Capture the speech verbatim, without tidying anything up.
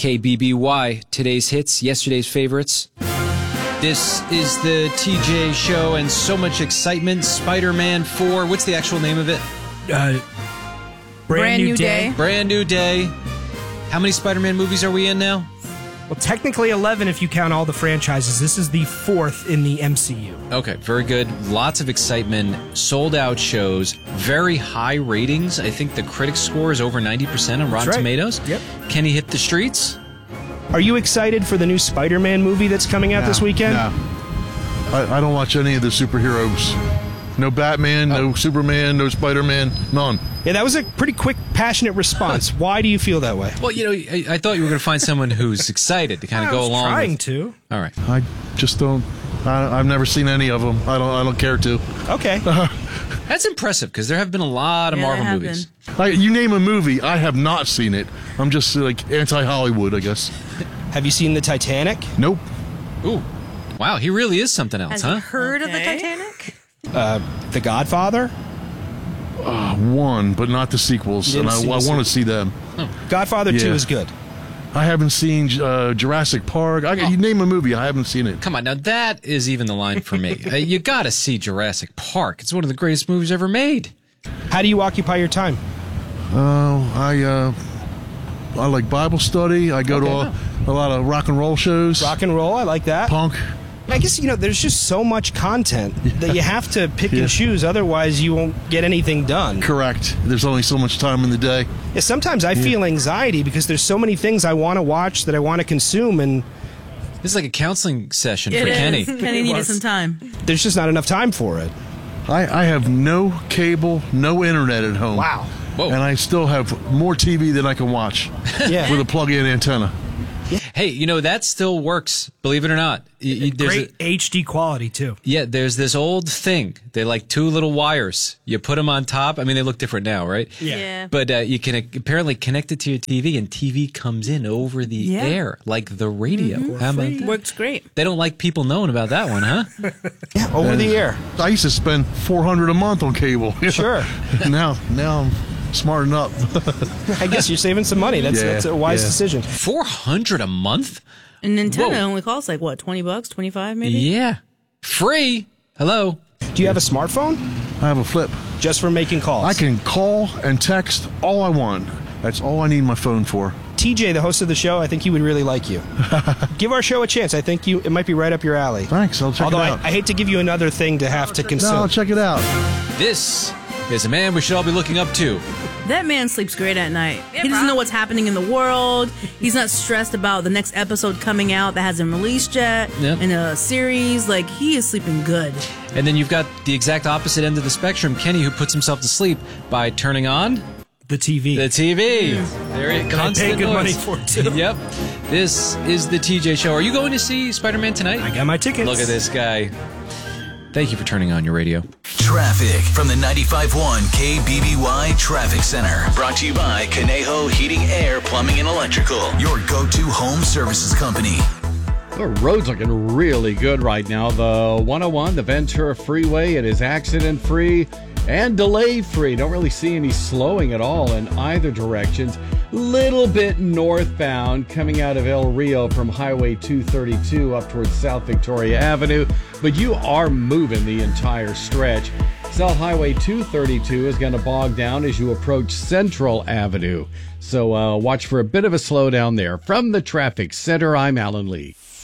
K B B Y, today's hits, yesterday's favorites. This is the T J Show and so much excitement. Spider-Man four, what's the actual name of it? Uh, brand, brand new, new day. day. Brand New Day. How many Spider-Man movies are we in now? Well, technically eleven if you count all the franchises. This is the fourth in the M C U. Okay, very good. Lots of excitement. Sold out shows. Very high ratings. I think the critic score is over ninety percent on Rotten right. Tomatoes. Yep. Can he hit the streets? Are you excited for the new Spider-Man movie that's coming out No, this weekend? No. I, I don't watch any of the superheroes. No Batman, Oh. no Superman, no Spider-Man, none. Yeah, that was a pretty quick, passionate response. Why do you feel that way? Well, you know, I, I thought you were going to find someone who's excited to kind I of go was along. trying with... to. All right. I just don't. I, I've never seen any of them. I don't. I don't care to. Okay. That's impressive because there have been a lot of Yeah, Marvel there have movies. I, you name a movie, I have not seen it. I'm just like anti-Hollywood, I guess. Have you seen the Titanic? Nope. Ooh. Wow, he really is something else, Has huh? you heard of the Okay. Titanic? Uh, the Godfather? Uh, one, but not the sequels, You and didn't I, see I the want to see them. Godfather two Yeah. is good. I haven't seen uh, Jurassic Park. I, You name a movie, I haven't seen it. Come on, now that is even the line for me. uh, you got to see Jurassic Park. It's one of the greatest movies ever made. How do you occupy your time? Oh, I uh, I like Bible study. I go Okay. to a, a lot of rock and roll shows. Rock and roll, I like that. Punk. I guess, you know, there's just so much content that you have to pick Yeah. and choose, otherwise you won't get anything done. Correct. There's only so much time in the day. Yeah, sometimes I feel anxiety because there's so many things I want to watch that I want to consume, and This is like a counseling session for It is. Kenny. Kenny needed some time. there's just not enough time for it. I, I have no cable, no internet at home. Wow. Whoa. And I still have more T V than I can watch Yeah. with a plug-in antenna. Hey, you know, that still works, believe it or not. Y- y- there's Great a- H D quality, too. yeah, there's this old thing. They're like two little wires. You put them on top. I mean, they look different now, right? Yeah. But uh, you can uh, apparently connect it to your T V, and T V comes in over the Yeah. air, like the radio. How about that? Works great. They don't like people knowing about that one, huh? Yeah, over the air. I used to spend four hundred dollars a month on cable. Sure. now, now I'm smarting up. I guess you're saving some money. That's, Yeah, that's a wise yeah. decision. four hundred a month? And Nintendo Whoa. only costs like, what, twenty bucks, twenty-five maybe? Yeah. Free. Hello. Do you have a smartphone? I have a flip. Just for making calls. I can call and text all I want. That's all I need my phone for. T J, the host of the show, I think he would really like you. Give our show a chance. I think you it might be right up your alley. Thanks. I'll check Although it I, out. I hate to give you another thing to have to no, consume. I'll check it out. This is a man we should all be looking up to. That man sleeps great at night. He doesn't know what's happening in the world. He's not stressed about the next episode coming out that hasn't released yet Yep. in a series. Like, he is sleeping good. And then you've got the exact opposite end of the spectrum, Kenny, who puts himself to sleep by turning on the T V. the T V. There it I constant pay good money noise. for it, too. Yep. This is the T J Show. Are you going to see Spider-Man tonight? I got my tickets. Look at this guy. Thank you for turning on your radio. Traffic from the ninety-five point one K B B Y Traffic Center. Brought to you by Conejo Heating, Air, Plumbing, and Electrical. Your go-to home services company. The road's looking really good right now. The one oh one, the Ventura Freeway, it is accident-free and delay-free. Don't really see any slowing at all in either directions. Little bit northbound coming out of El Rio from Highway two thirty-two up towards South Victoria Avenue, but you are moving the entire stretch. South Highway two thirty-two is going to bog down as you approach Central Avenue. So uh, watch for a bit of a slowdown there. From the Traffic Center, I'm Alan Lee.